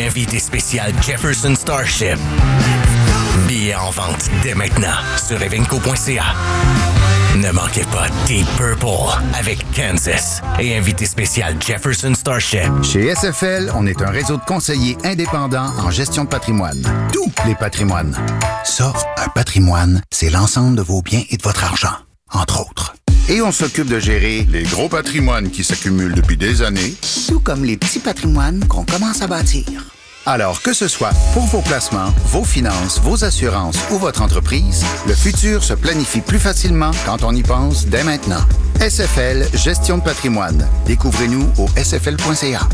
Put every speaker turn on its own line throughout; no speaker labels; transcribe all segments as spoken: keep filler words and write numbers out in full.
invité spécial Jefferson Starship. Billets en vente dès maintenant sur evenco point c a. Ne manquez pas Deep Purple avec Kansas et invité spécial Jefferson Starship.
Chez S F L, on est un réseau de conseillers indépendants en gestion de patrimoine. Tous les patrimoines. Ça, un patrimoine, c'est l'ensemble de vos biens et de votre argent, entre autres. Et on s'occupe de gérer les gros patrimoines qui s'accumulent depuis des années, tout comme les petits patrimoines qu'on commence à bâtir. Alors, que ce soit pour vos placements, vos finances, vos assurances ou votre entreprise, le futur se planifie plus facilement quand on y pense dès maintenant. S F L Gestion de patrimoine. Découvrez-nous au s f l point c a.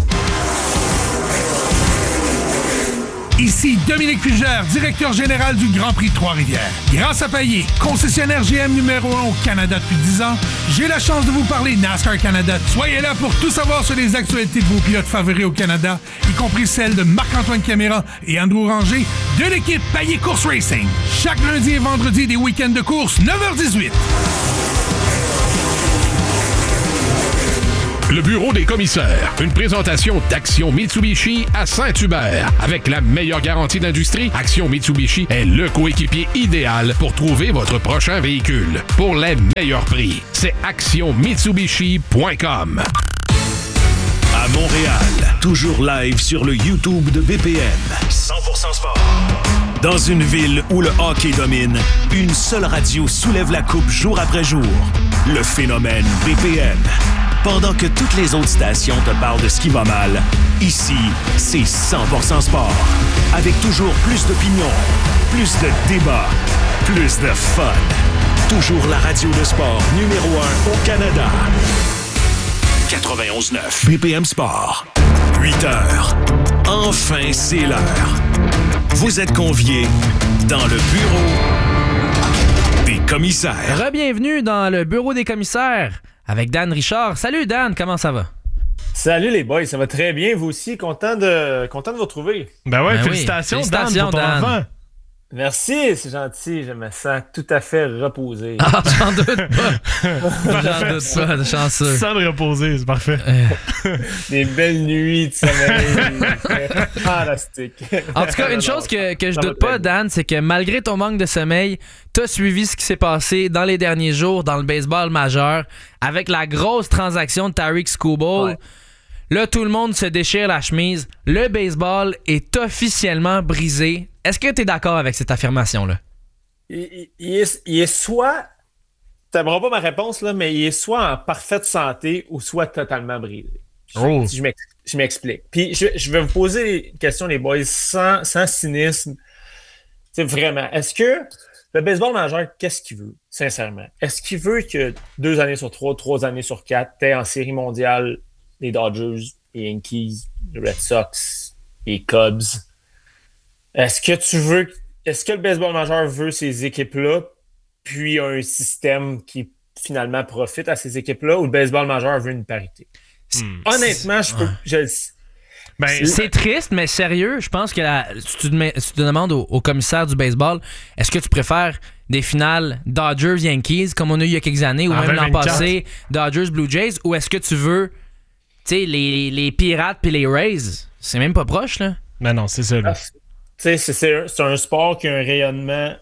Ici Dominique Fugère, directeur général du Grand Prix de Trois-Rivières. Grâce à Payet, concessionnaire G M numéro un au Canada depuis dix ans, j'ai la chance de vous parler NASCAR Canada. Soyez là pour tout savoir sur les actualités de vos pilotes favoris au Canada, y compris celles de Marc-Antoine Caméra et Andrew Ranger de l'équipe Payet Course Racing. Chaque lundi et vendredi des week-ends de course, neuf heures dix-huit.
Le bureau des commissaires. Une présentation d'Action Mitsubishi à Saint-Hubert. Avec la meilleure garantie d'industrie, Action Mitsubishi est le coéquipier idéal pour trouver votre prochain véhicule. Pour les meilleurs prix, c'est action mitsubishi point com.
À Montréal, toujours live sur le YouTube de B P M. cent pour cent sport. Dans une ville où le hockey domine, une seule radio soulève la coupe jour après jour. Le phénomène B P M. Pendant que toutes les autres stations te parlent de ce qui va mal, ici, c'est cent pour cent sport. Avec toujours plus d'opinions, plus de débats, plus de fun. Toujours la radio de sport numéro un au Canada. quatre-vingt-onze neuf B P M Sport. huit heures. Enfin, c'est l'heure. Vous êtes conviés dans le bureau des commissaires.
Re-bienvenue dans le bureau des commissaires avec Dan Richard. Salut Dan, comment ça va?
Salut les boys, ça va très bien, vous aussi, content de, content de vous retrouver.
Ben ouais,
Ben
félicitations,
oui.
Dan,
félicitations
pour ton
Dan.
enfant.
Merci, c'est gentil, je me sens tout à fait reposé.
Ah, j'en doute pas. J'en doute pas, chanceux.
Sans de reposer, c'est parfait.
Euh,
Des belles nuits de sommeil. Fantastique.
En tout cas, une chose que, que je doute pas, Dan, c'est que malgré ton manque de sommeil, t'as suivi ce qui s'est passé dans les derniers jours dans le baseball majeur avec la grosse transaction de Tarik Skubal.
Ouais.
Là, tout le monde se déchire la chemise. Le baseball est officiellement brisé. Est-ce que tu es d'accord avec cette affirmation-là?
Il, il- il est, il est soit, t'aimeras pas ma réponse, là, mais il est soit en parfaite santé ou soit totalement brisé. Je,
Oh.
je m'ex- je m'explique. Puis je, je vais vous poser une question, les boys, sans, sans cynisme. C'est vraiment, est-ce que le baseball majeur, qu'est-ce qu'il veut, sincèrement? Est-ce qu'il veut que deux années sur trois, trois années sur quatre, t'aies en série mondiale les Dodgers, les Yankees, les Red Sox, les Cubs? Est-ce que tu veux, est-ce que le baseball majeur veut ces équipes-là, puis un système qui finalement profite à ces équipes-là, ou le baseball majeur veut une parité?
Hmm.
Honnêtement, je peux, je le sais.
Ben,
C'est triste, mais sérieux, je pense que la- si tu te, mets- si tu te demandes au, au commissaire du baseball, est-ce que tu préfères des finales Dodgers-Yankees, comme on a eu il y a quelques années, ou
En
même l'an
vingt vingt-quatre.
passé, Dodgers-Blue Jays, ou est-ce que tu veux, tu sais, les, les Pirates puis les Rays? C'est même pas proche, là.
ben non, c'est ça, là.
Ah, Tu sais, c'est, c'est un, c'est un sport qui a un rayonnement.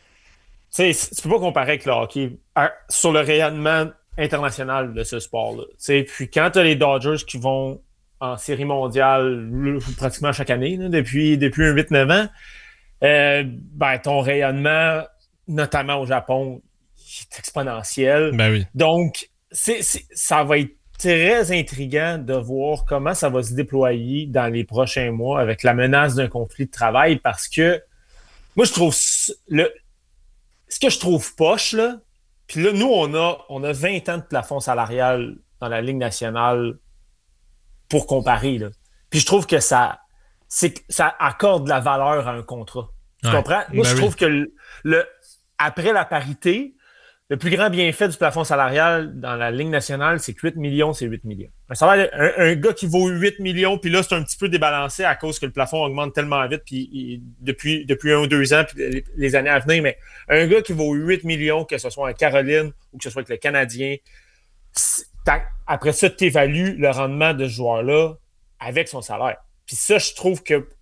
Tu sais, tu peux pas comparer avec le hockey à- sur le rayonnement international de ce sport-là. Tu sais, puis quand tu as les Dodgers qui vont en série mondiale là, pratiquement chaque année, là, depuis, depuis un huit neuf ans, euh, ben, ton rayonnement, notamment au Japon, est exponentiel.
Ben oui.
Donc, c'est, c'est- ça va être très intriguant de voir comment ça va se déployer dans les prochains mois avec la menace d'un conflit de travail parce que moi, je trouve c- le, ce que je trouve poche, là, puis là, nous, on a, on a vingt ans de plafond salarial dans la Ligue nationale pour comparer, là. Puis je trouve que ça, c'est, que ça accorde de la valeur à un contrat. Tu
Ouais.
comprends? Moi,
Ben
je
oui.
trouve que le, le- après la parité, le plus grand bienfait du plafond salarial dans la Ligue nationale, c'est que huit millions, c'est huit millions. Un, salaire, un, un gars qui vaut huit millions, puis là, c'est un petit peu débalancé à cause que le plafond augmente tellement vite puis il- depuis, depuis un ou deux ans, puis les, les années à venir, mais un gars qui vaut huit millions, que ce soit en Caroline ou que ce soit avec le Canadien, c'est- t'as- après ça, tu évalues le rendement de ce joueur-là avec son salaire. Puis ça, je trouve que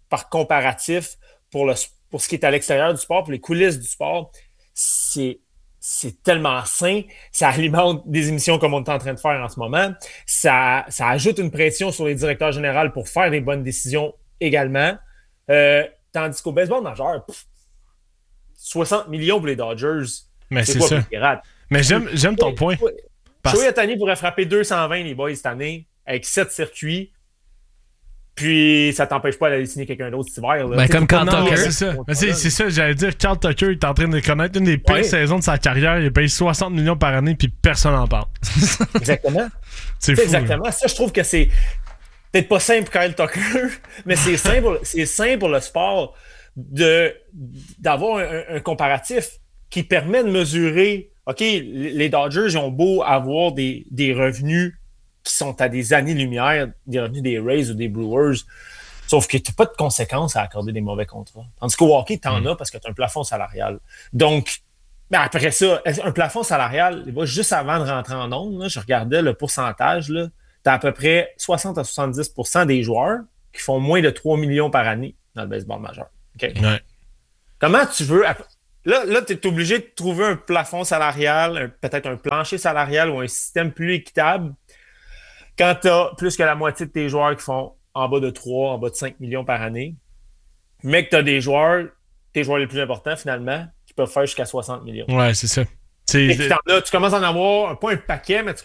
par comparatif pour, le, pour ce qui est à l'extérieur du sport, pour les coulisses du sport, c'est, c'est tellement sain. Ça alimente des émissions comme on est en train de faire en ce moment. Ça, ça ajoute une pression sur les directeurs généraux pour faire des bonnes décisions également. Euh, tandis qu'au baseball majeur, pff, soixante millions pour les Dodgers.
Mais
c'est,
c'est
quoi
ça.
Pour les pirates?
Mais j'aime, j'aime ton point.
Parce... Shohei Ohtani pourrait frapper deux cent vingt les boys cette année avec sept circuits. Puis ça t'empêche pas d'aller signer quelqu'un d'autre cet hiver. Là.
Ben, comme Carl
non,
Tucker.
C'est ça. Mais c'est, c'est ça, j'allais dire. Carl Tucker est en train de connaître une des pires ouais. saisons de sa carrière. Il a payé soixante millions par année, puis personne n'en parle.
Exactement.
c'est fou.
Exactement. Là. Ça, je trouve que c'est peut-être pas simple pour Kyle Tucker, mais c'est simple pour, c'est simple pour le sport de, d'avoir un, un comparatif qui permet de mesurer, OK, les Dodgers, ils ont beau avoir des, des revenus qui sont à des années-lumière, des revenus des Rays ou des Brewers, sauf que tu n'as pas de conséquences à accorder des mauvais contrats. Tandis qu'au hockey, tu en mm. as parce que tu as un plafond salarial. Donc, ben après ça, un plafond salarial, juste avant de rentrer en ondes, là, je regardais le pourcentage, tu as à peu près soixante à soixante-dix pour cent des joueurs qui font moins de trois millions par année dans le baseball majeur. Okay?
Ouais.
Comment tu veux... Là, là tu es obligé de trouver un plafond salarial, un, peut-être un plancher salarial ou un système plus équitable quand tu as plus que la moitié de tes joueurs qui font en bas de trois, en bas de cinq millions par année, mais que tu as des joueurs, tes joueurs les plus importants finalement, qui peuvent faire jusqu'à soixante millions.
Ouais, c'est ça. C'est...
Et tu, as, tu commences à en avoir, pas un paquet, mais tu